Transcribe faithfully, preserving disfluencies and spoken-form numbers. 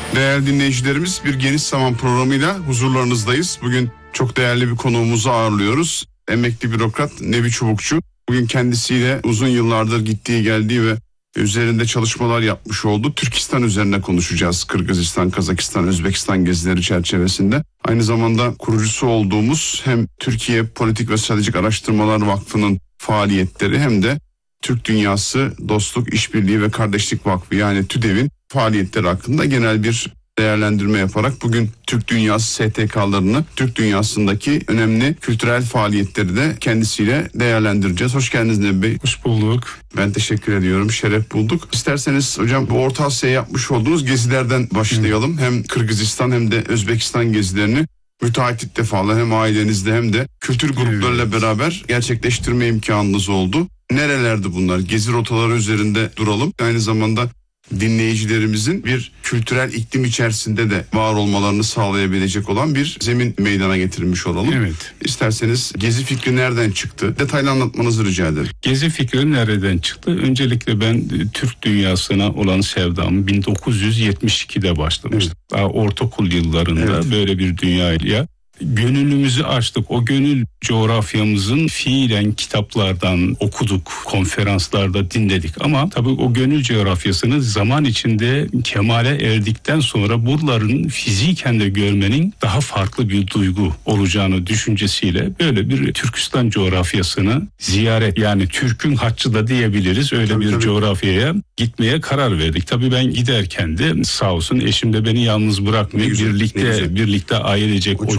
Değerli dinleyicilerimiz, bir Geniş Zaman programıyla huzurlarınızdayız. Bugün çok değerli bir konuğumuzu ağırlıyoruz. Emekli bürokrat Nevi Çubukçu. Bugün kendisiyle uzun yıllardır gittiği geldiği ve üzerinde çalışmalar yapmış olduğu Türkistan üzerine konuşacağız. Kırgızistan, Kazakistan, Özbekistan gezileri çerçevesinde. Aynı zamanda kurucusu olduğumuz hem Türkiye Politik ve Stratejik Araştırmalar Vakfı'nın faaliyetleri hem de Türk Dünyası Dostluk, İşbirliği ve Kardeşlik Vakfı yani TÜDEV'in faaliyetleri hakkında genel bir değerlendirme yaparak bugün Türk Dünyası S T K'larını, Türk Dünyası'ndaki önemli kültürel faaliyetleri de kendisiyle değerlendireceğiz. Hoş geldiniz Nebi Bey. Hoş bulduk. Ben teşekkür ediyorum. Şeref bulduk. İsterseniz hocam bu Orta Asya'ya yapmış olduğunuz gezilerden başlayalım. Hı. Hem Kırgızistan hem de Özbekistan gezilerini müteahhit defalar hem ailenizde hem de kültür gruplarıyla evet. beraber gerçekleştirme imkanınız oldu. Nerelerdi bunlar? Gezi rotaları üzerinde duralım. Aynı zamanda dinleyicilerimizin bir kültürel iklim içerisinde de var olmalarını sağlayabilecek olan bir zemin meydana getirmiş olalım. Evet. İsterseniz gezi fikri nereden çıktı? Detaylı anlatmanızı rica ederim. Gezi fikri nereden çıktı? Öncelikle ben Türk dünyasına olan sevdam bin dokuz yüz yetmiş ikide başlamıştım. Evet. Daha ortaokul yıllarında evet. böyle bir dünyaya gönlümüzü açtık. O gönül coğrafyamızın fiilen kitaplardan okuduk, konferanslarda dinledik. Ama tabii o gönül coğrafyasını zaman içinde kemale erdikten sonra buraların fiziken de görmenin daha farklı bir duygu olacağını düşüncesiyle böyle bir Türkistan coğrafyasını ziyaret, yani Türk'ün haccı da diyebiliriz. Öyle tabii, bir tabii. coğrafyaya gitmeye karar verdik. Tabii ben giderken de sağ olsun eşim de beni yalnız bırakmıyor. Güzel, birlikte birlikte ailecek o